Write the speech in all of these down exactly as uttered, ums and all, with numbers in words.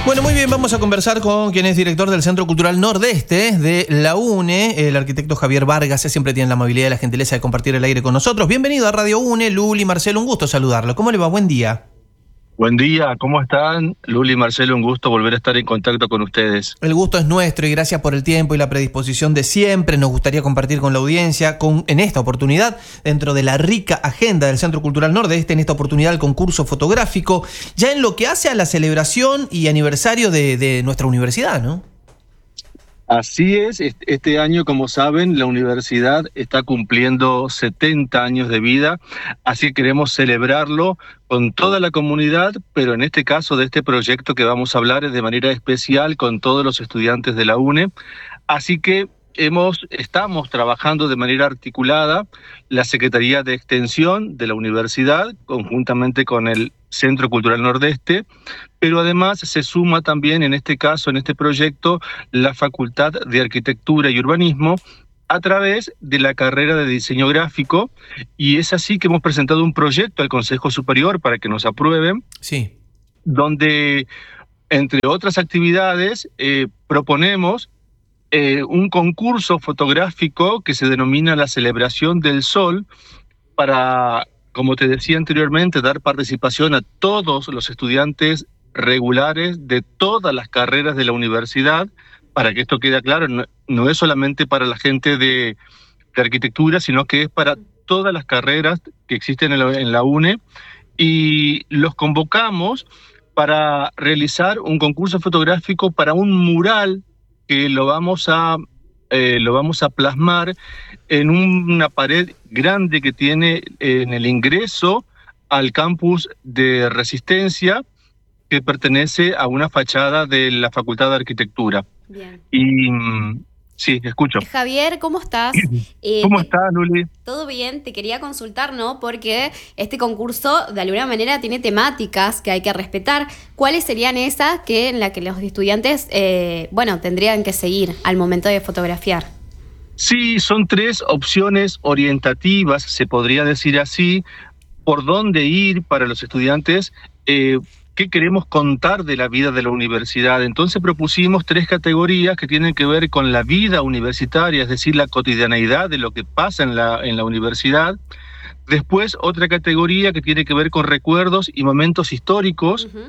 Bueno, muy bien, vamos a conversar con quien es director del Centro Cultural Nordeste de la UNE, el arquitecto Javier Vargas. Siempre tiene la amabilidad y la gentileza de compartir el aire con nosotros. Bienvenido a Radio UNE, Luli, Marcelo, un gusto saludarlo. ¿Cómo le va? Buen día. Buen día, ¿cómo están? Luli y Marcelo, un gusto volver a estar en contacto con ustedes. El gusto es nuestro y gracias por el tiempo y la predisposición de siempre. Nos gustaría compartir con la audiencia, con, en esta oportunidad, dentro de la rica agenda del Centro Cultural Nordeste, en esta oportunidad el concurso fotográfico, ya en lo que hace a la celebración y aniversario de, de nuestra universidad, ¿no? Así es, este año, como saben, la universidad está cumpliendo setenta años de vida, así que queremos celebrarlo con toda la comunidad, pero en este caso de este proyecto que vamos a hablar es de manera especial con todos los estudiantes de la UNE, así que hemos, estamos trabajando de manera articulada la Secretaría de Extensión de la universidad, conjuntamente con el Centro Cultural Nordeste, pero además se suma también en este caso, en este proyecto, la Facultad de Arquitectura y Urbanismo a través de la carrera de diseño gráfico, y es así que hemos presentado un proyecto al Consejo Superior para que nos aprueben, sí, donde, entre otras actividades, eh, proponemos eh, un concurso fotográfico que se denomina la Celebración del Sol para, como te decía anteriormente, dar participación a todos los estudiantes regulares de todas las carreras de la universidad. Para que esto quede claro, no, no es solamente para la gente de, de arquitectura, sino que es para todas las carreras que existen en la, en la UNE, y los convocamos para realizar un concurso fotográfico para un mural que lo vamos a, eh, lo vamos a plasmar en una pared grande que tiene en el ingreso al campus de Resistencia, que pertenece a una fachada de la Facultad de Arquitectura. Bien. Y sí, escucho. Javier, ¿cómo estás? Eh, ¿Cómo estás, Luli? Todo bien, te quería consultar, ¿no? Porque este concurso de alguna manera tiene temáticas que hay que respetar. ¿Cuáles serían esas que en las que los estudiantes, eh, bueno, tendrían que seguir al momento de fotografiar? Sí, son tres opciones orientativas, se podría decir así, por dónde ir para los estudiantes. Eh, ¿Qué queremos contar de la vida de la universidad? Entonces propusimos tres categorías que tienen que ver con la vida universitaria, es decir, la cotidianeidad de lo que pasa en la, en la universidad. Después otra categoría que tiene que ver con recuerdos y momentos históricos. Uh-huh.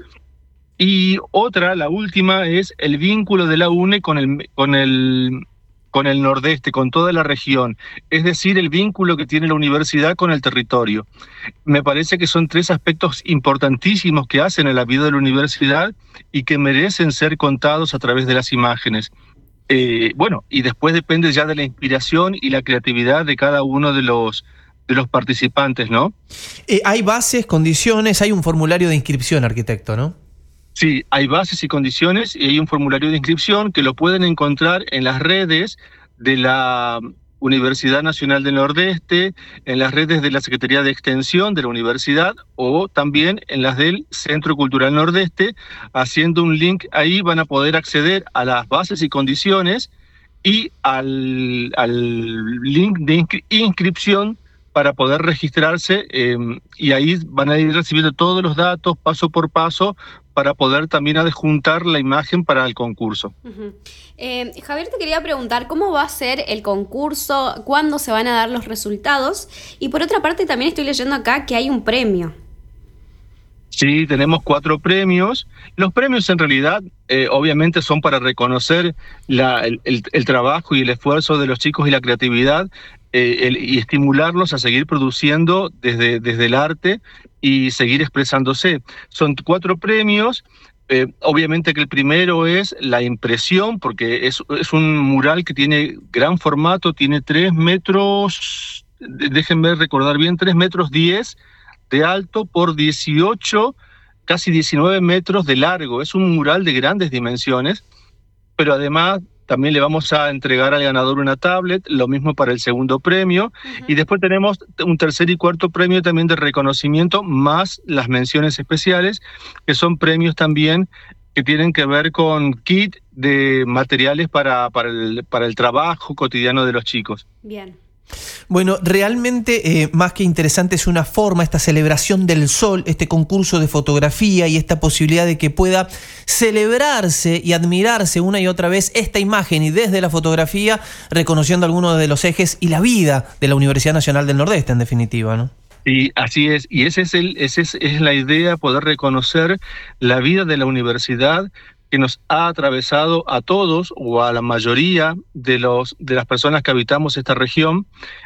Y otra, la última, es el vínculo de la UNE con el, con el, con el Nordeste, con toda la región. Es decir, el vínculo que tiene la universidad con el territorio. Me parece que son tres aspectos importantísimos que hacen a la vida de la universidad y que merecen ser contados a través de las imágenes. Eh, bueno, y después depende ya de la inspiración y la creatividad de cada uno de los, de los participantes, ¿no? Eh, hay bases, condiciones, hay un formulario de inscripción, arquitecto, ¿no? Sí, hay bases y condiciones y hay un formulario de inscripción que lo pueden encontrar en las redes de la Universidad Nacional del Nordeste, en las redes de la Secretaría de Extensión de la universidad o también en las del Centro Cultural Nordeste. Haciendo un link ahí van a poder acceder a las bases y condiciones y al, al link de inscri- inscripción para poder registrarse, eh, y ahí van a ir recibiendo todos los datos paso por paso para poder también adjuntar la imagen para el concurso. Uh-huh. Eh, Javier, te quería preguntar cómo va a ser el concurso, cuándo se van a dar los resultados, y por otra parte también estoy leyendo acá que hay un premio. Sí, tenemos cuatro premios. Los premios en realidad eh, obviamente son para reconocer la, el, el, el trabajo y el esfuerzo de los chicos y la creatividad, eh, el, y estimularlos a seguir produciendo desde, desde el arte y seguir expresándose. Son cuatro premios. Eh, obviamente que el primero es la impresión, porque es, es un mural que tiene gran formato, tiene tres metros, déjenme recordar bien, tres metros diez de alto por dieciocho, casi diecinueve metros de largo. Es un mural de grandes dimensiones, pero además también le vamos a entregar al ganador una tablet, lo mismo para el segundo premio, uh-huh. Y después tenemos un tercer y cuarto premio también de reconocimiento, más las menciones especiales, que son premios también que tienen que ver con kit de materiales para, para, el, para el trabajo cotidiano de los chicos. Bien. Bueno, realmente eh, más que interesante es una forma, esta celebración del sol, este concurso de fotografía y esta posibilidad de que pueda celebrarse y admirarse una y otra vez esta imagen y desde la fotografía reconociendo algunos de los ejes y la vida de la Universidad Nacional del Nordeste, en definitiva, ¿no? Sí, así es, y ese es el, ese es, es la idea, poder reconocer la vida de la universidad que nos ha atravesado a todos o a la mayoría de los de las personas que habitamos esta región.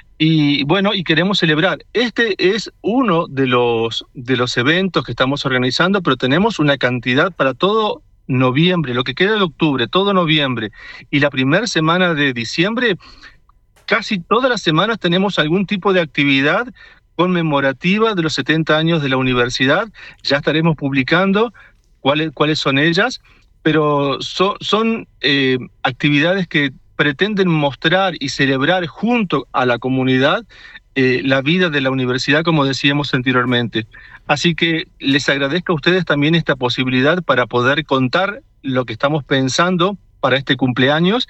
Y bueno, y queremos celebrar. Este es uno de los de los eventos que estamos organizando, pero tenemos una cantidad para todo noviembre, lo que queda de octubre, todo noviembre y la primera semana de diciembre. Casi todas las semanas tenemos algún tipo de actividad conmemorativa de los setenta años de la universidad. Ya estaremos publicando cuáles cuáles son ellas. Pero so, son eh, actividades que pretenden mostrar y celebrar junto a la comunidad eh, la vida de la universidad, como decíamos anteriormente. Así que les agradezco a ustedes también esta posibilidad para poder contar lo que estamos pensando para este cumpleaños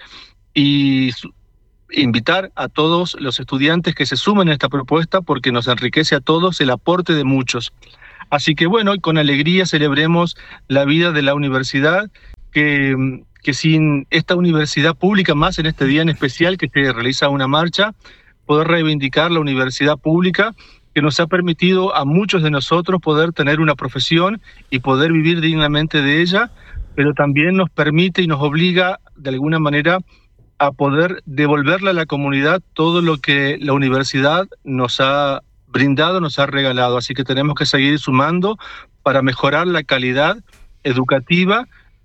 y su- invitar a todos los estudiantes que se sumen a esta propuesta porque nos enriquece a todos el aporte de muchos. Así que bueno, con alegría celebremos la vida de la universidad, que, que sin esta universidad pública, más en este día en especial que se realiza una marcha, poder reivindicar la universidad pública que nos ha permitido a muchos de nosotros poder tener una profesión y poder vivir dignamente de ella, pero también nos permite y nos obliga de alguna manera a poder devolverle a la comunidad todo lo que la universidad nos ha brindado, nos ha regalado. Así que tenemos que seguir sumando para mejorar la calidad educativa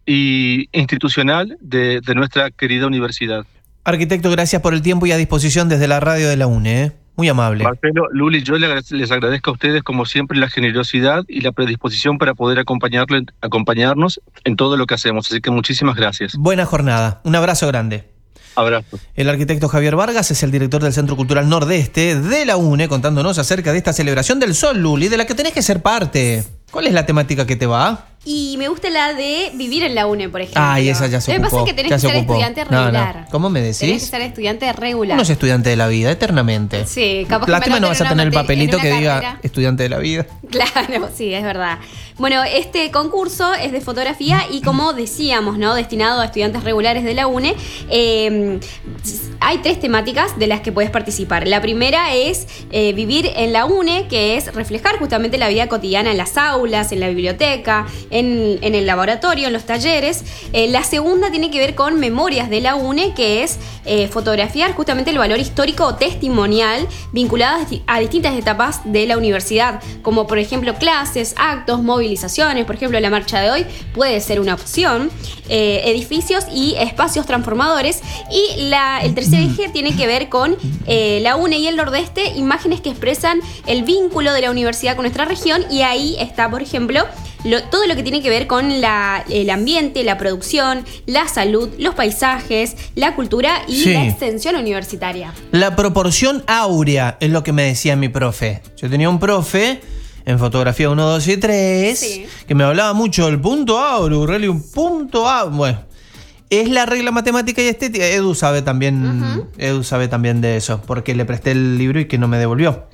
e institucional de, de nuestra querida universidad. Arquitecto, gracias por el tiempo y a disposición desde la radio de la U N E, ¿eh? Muy amable. Marcelo, Luli, yo les les agradezco a ustedes como siempre la generosidad y la predisposición para poder acompañarle, acompañarnos en todo lo que hacemos. Así que muchísimas gracias. Buena jornada. Un abrazo grande. Abrazo. El arquitecto Javier Vargas es el director del Centro Cultural Nordeste de la U N E, contándonos acerca de esta celebración del sol, Luli, de la que tenés que ser parte. ¿Cuál es la temática que te va? Y me gusta la de vivir en la U N E, por ejemplo. Ah, y esa ya se Lo que ocupó. pasa es que tenés ya que se ser ocupó. estudiante No, no. regular. ¿Cómo me decís? Tenés que ser estudiante regular. Uno es estudiante de la vida, eternamente. Sí, capaz que Lástima me no anoten vas a en tener el una mate- papelito en que una diga carrera. estudiante de la vida. Claro, sí, es verdad. Bueno, este concurso es de fotografía y como decíamos, ¿no? Destinado a estudiantes regulares de la U N E. Eh, hay tres temáticas de las que puedes participar. La primera es eh, vivir en la U N E, que es reflejar justamente la vida cotidiana en las aulas, en la biblioteca, en, en el laboratorio, en los talleres. Eh, la segunda tiene que ver con memorias de la U N E, que es eh, fotografiar justamente el valor histórico o testimonial vinculado a distintas etapas de la universidad, como por ejemplo clases, actos, movilizaciones. Por ejemplo, la marcha de hoy puede ser una opción. Eh, edificios y espacios transformadores. Y la, el tercer eje tiene que ver con eh, la U N E y el Nordeste, imágenes que expresan el vínculo de la universidad con nuestra región. Y ahí está, por ejemplo, Lo, todo lo que tiene que ver con la, el ambiente, la producción, la salud, los paisajes, la cultura y Sí. la extensión universitaria. La proporción áurea es lo que me decía mi profe. Yo tenía un profe en fotografía uno, dos y tres Sí. que me hablaba mucho del punto áureo, Aurelio, un punto áureo. Bueno, es la regla matemática y estética. Edu sabe también, Ujú. Edu sabe también de eso, porque le presté el libro y que no me devolvió.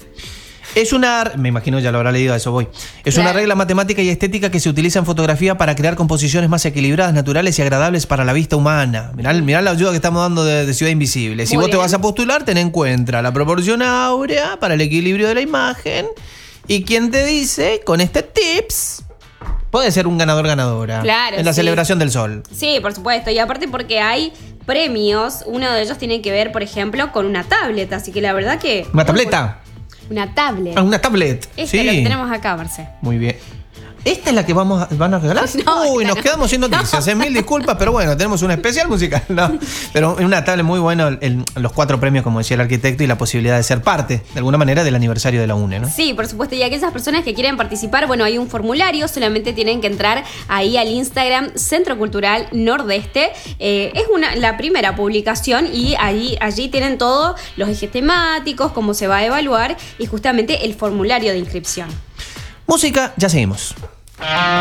Es una, me imagino ya lo habrá leído, a eso voy. Es Claro. una regla matemática y estética que se utiliza en fotografía para crear composiciones más equilibradas, naturales y agradables para la vista humana. Mirá, mirá la ayuda que estamos dando de, de Ciudad Invisible. Si Muy vos te bien. vas a postular, ten en cuenta la proporción áurea para el equilibrio de la imagen. Y quien te dice, con este tips, puede ser un ganador-ganadora. Claro, en la sí. celebración del sol. Sí, por supuesto. Y aparte porque hay premios. Uno de ellos tiene que ver, por ejemplo, con una tablet. Así que la verdad que... ¿Una tableta? Una tablet. Ah, una tablet. Esta sí. es la que tenemos acá, Marce. Muy bien. ¿Esta es la que vamos a, van a regalar? No, Uy, esta nos no. quedamos sin noticias. No. eh, Mil disculpas, pero bueno, tenemos un especial musical. ¿No? Pero en una tablet muy bueno, el- los cuatro premios, como decía el arquitecto, y la posibilidad de ser parte, de alguna manera, del aniversario de la U N E, ¿no? Sí, por supuesto. Y aquellas personas que quieren participar, bueno, hay un formulario, solamente tienen que entrar ahí al Instagram Centro Cultural Nordeste. Eh, es una, la primera publicación y allí, allí tienen todos los ejes temáticos, cómo se va a evaluar y justamente el formulario de inscripción. Música, ya seguimos.